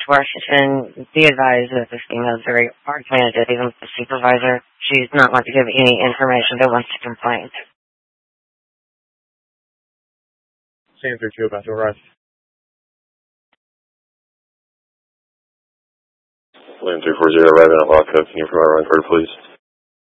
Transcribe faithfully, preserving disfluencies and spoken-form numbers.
Washington, be advised that this female is very argumentative, even with the supervisor. She's not want to give any information but wants to complain. Same through two about to arrest. William three four zero, arriving at Lock Up. Can you provide a record, please?